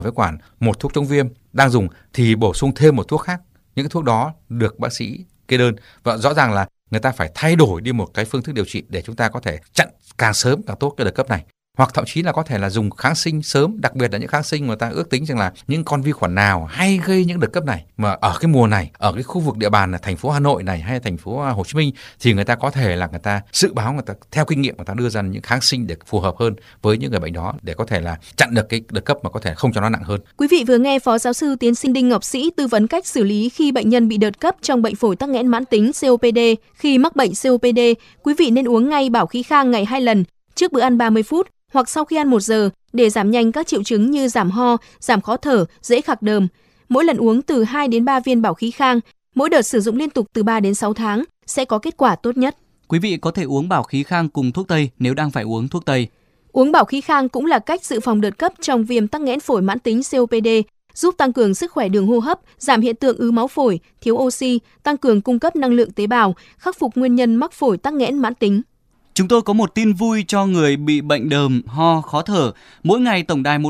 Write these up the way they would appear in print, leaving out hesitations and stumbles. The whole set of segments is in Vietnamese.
với quản một thuốc chống viêm đang dùng thì bổ sung thêm một thuốc khác. Những cái thuốc đó được bác sĩ kê đơn, và rõ ràng là người ta phải thay đổi đi một cái phương thức điều trị để chúng ta có thể chặn càng sớm càng tốt cái đợt cấp này. Hoặc thậm chí là có thể là dùng kháng sinh sớm, đặc biệt là những kháng sinh mà người ta ước tính rằng là những con vi khuẩn nào hay gây những đợt cấp này mà ở cái mùa này, ở cái khu vực địa bàn là thành phố Hà Nội này hay thành phố Hồ Chí Minh, thì người ta có thể là người ta dự báo, người ta theo kinh nghiệm người ta đưa ra những kháng sinh để phù hợp hơn với những người bệnh đó để có thể là chặn được cái đợt cấp mà có thể không cho nó nặng hơn. Quý vị vừa nghe Phó Giáo sư Tiến sĩ Đinh Ngọc Sĩ tư vấn cách xử lý khi bệnh nhân bị đợt cấp trong bệnh phổi tắc nghẽn mãn tính COPD. Khi mắc bệnh COPD, quý vị nên uống ngay bảo khí khang ngày 2 lần trước bữa ăn 30 phút hoặc sau khi ăn 1 giờ để giảm nhanh các triệu chứng như giảm ho, giảm khó thở, dễ khạc đờm. Mỗi lần uống từ 2 đến 3 viên bảo khí khang, mỗi đợt sử dụng liên tục từ 3 đến 6 tháng sẽ có kết quả tốt nhất. Quý vị có thể uống bảo khí khang cùng thuốc tây nếu đang phải uống thuốc tây. Uống bảo khí khang cũng là cách dự phòng đợt cấp trong viêm tắc nghẽn phổi mãn tính COPD, giúp tăng cường sức khỏe đường hô hấp, giảm hiện tượng ứ máu phổi, thiếu oxy, tăng cường cung cấp năng lượng tế bào, khắc phục nguyên nhân mắc phổi tắc nghẽn mãn tính. Chúng tôi có một tin vui cho người bị bệnh đờm, ho, khó thở. Mỗi ngày tổng đài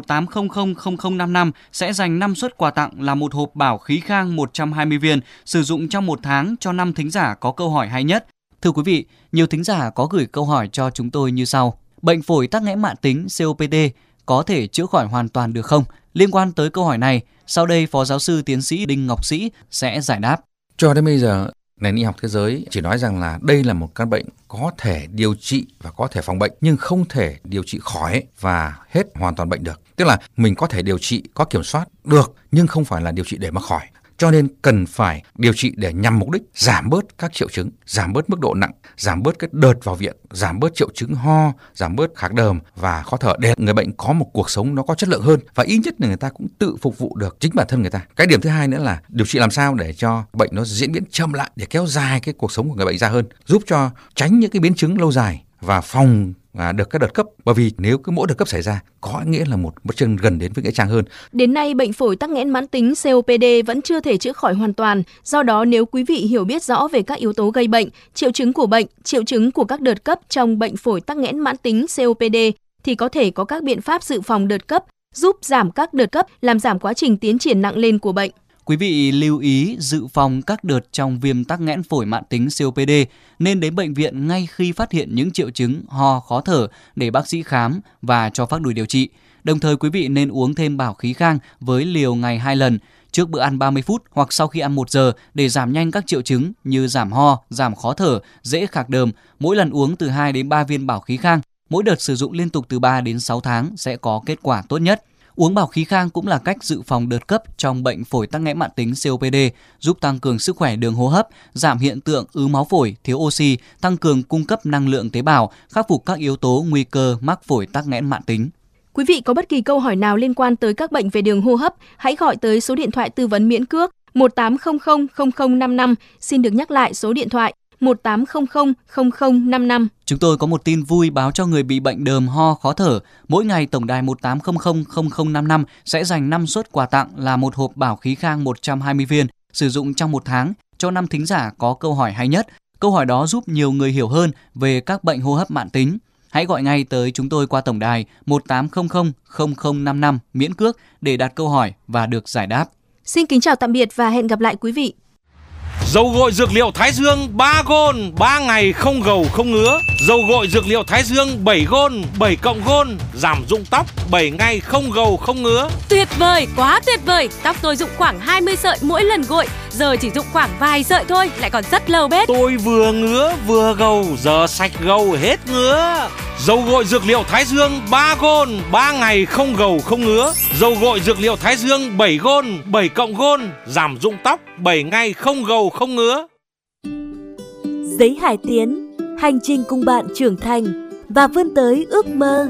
18000055 sẽ dành 5 suất quà tặng là một hộp bảo khí khang 120 viên sử dụng trong 1 tháng cho 5 thính giả có câu hỏi hay nhất. Thưa quý vị, nhiều thính giả có gửi câu hỏi cho chúng tôi như sau. Bệnh phổi tắc nghẽn mãn tính COPD có thể chữa khỏi hoàn toàn được không? Liên quan tới câu hỏi này, sau đây Phó Giáo sư Tiến sĩ Đinh Ngọc Sĩ sẽ giải đáp. Cho đến bây giờ, nền y học thế giới chỉ nói rằng là đây là một căn bệnh có thể điều trị và có thể phòng bệnh, nhưng không thể điều trị khỏi và hết hoàn toàn bệnh được. Tức là mình có thể điều trị, có kiểm soát được, nhưng không phải là điều trị để mà khỏi. Cho nên cần phải điều trị để nhằm mục đích giảm bớt các triệu chứng, giảm bớt mức độ nặng, giảm bớt cái đợt vào viện, giảm bớt triệu chứng ho, giảm bớt khạc đờm và khó thở để người bệnh có một cuộc sống nó có chất lượng hơn và ít nhất là người ta cũng tự phục vụ được chính bản thân người ta. Cái điểm thứ hai nữa là điều trị làm sao để cho bệnh nó diễn biến chậm lại, để kéo dài cái cuộc sống của người bệnh ra hơn, giúp cho tránh những cái biến chứng lâu dài và phòng được các đợt cấp, bởi vì nếu cứ mỗi đợt cấp xảy ra có nghĩa là một bước chân gần đến với nghĩa trang hơn. Đến nay, bệnh phổi tắc nghẽn mãn tính COPD vẫn chưa thể chữa khỏi hoàn toàn. Do đó, nếu quý vị hiểu biết rõ về các yếu tố gây bệnh, triệu chứng của bệnh, triệu chứng của các đợt cấp trong bệnh phổi tắc nghẽn mãn tính COPD, thì có thể có các biện pháp dự phòng đợt cấp, giúp giảm các đợt cấp, làm giảm quá trình tiến triển nặng lên của bệnh. Quý vị lưu ý dự phòng các đợt trong viêm tắc nghẽn phổi mãn tính COPD, nên đến bệnh viện ngay khi phát hiện những triệu chứng ho, khó thở để bác sĩ khám và cho phác đồ điều trị. Đồng thời quý vị nên uống thêm bảo khí khang với liều ngày 2 lần trước bữa ăn 30 phút hoặc sau khi ăn 1 giờ để giảm nhanh các triệu chứng như giảm ho, giảm khó thở, dễ khạc đờm. Mỗi lần uống từ 2 đến 3 viên bảo khí khang, mỗi đợt sử dụng liên tục từ 3 đến 6 tháng sẽ có kết quả tốt nhất. Uống bảo khí khang cũng là cách dự phòng đợt cấp trong bệnh phổi tắc nghẽn mãn tính COPD, giúp tăng cường sức khỏe đường hô hấp, giảm hiện tượng ứ máu phổi, thiếu oxy, tăng cường cung cấp năng lượng tế bào, khắc phục các yếu tố nguy cơ mắc phổi tắc nghẽn mãn tính. Quý vị có bất kỳ câu hỏi nào liên quan tới các bệnh về đường hô hấp, hãy gọi tới số điện thoại tư vấn miễn cước 18000055. Xin được nhắc lại số điện thoại 18000055. Chúng tôi có một tin vui báo cho người bị bệnh đờm, ho, khó thở. Mỗi ngày tổng đài 18000055 sẽ dành 5 suất quà tặng là một hộp bảo khí khang 120 viên sử dụng trong 1 tháng cho 5 thính giả có câu hỏi hay nhất. Câu hỏi đó giúp nhiều người hiểu hơn về các bệnh hô hấp mãn tính. Hãy gọi ngay tới chúng tôi qua tổng đài 18000055 miễn cước để đặt câu hỏi và được giải đáp. Xin kính chào tạm biệt và hẹn gặp lại quý vị. Dầu gội dược liệu Thái Dương 3 gôn, 3 ngày không gầu không ngứa. Dầu gội dược liệu Thái Dương 7 gôn, 7 cộng gôn, giảm rụng tóc 7 ngày không gầu không ngứa. Tuyệt vời, quá tuyệt vời. Tóc tôi rụng khoảng 20 sợi mỗi lần gội, giờ chỉ rụng khoảng vài sợi thôi, lại còn rất lâu bết. Tôi vừa ngứa vừa gầu, giờ sạch gầu hết ngứa. Dầu gội dược liệu Thái Dương 3 gôn, 3 ngày không gầu không ngứa. Dầu gội dược liệu Thái Dương 7 gôn, 7 cộng gôn, giảm rụng tóc 7 ngày không gầu không ngứa. Giấy Hải Tiến, hành trình cùng bạn trưởng thành và vươn tới ước mơ.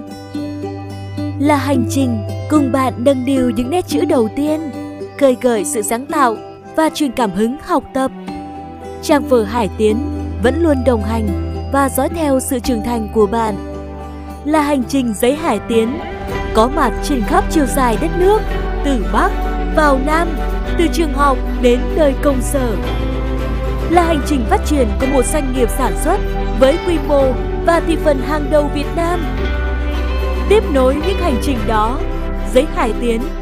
Là hành trình cùng bạn nâng niu những nét chữ đầu tiên, khơi gợi sự sáng tạo và truyền cảm hứng học tập. Trang vở Hải Tiến vẫn luôn đồng hành và dõi theo sự trưởng thành của bạn. Là hành trình Giấy Hải Tiến, có mặt trên khắp chiều dài đất nước, từ Bắc vào Nam, từ trường học đến nơi công sở. Là hành trình phát triển của một doanh nghiệp sản xuất với quy mô và thị phần hàng đầu Việt Nam. Tiếp nối những hành trình đó, Giấy Hải Tiến